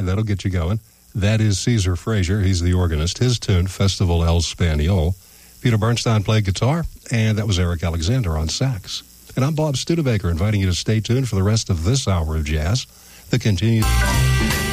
that'll get you going. That is Caesar Frazier. He's the organist. His tune, Festival El Spaniol. Peter Bernstein played guitar, and that was Eric Alexander on sax. And I'm Bob Studebaker, inviting you to stay tuned for the rest of this hour of jazz that continues.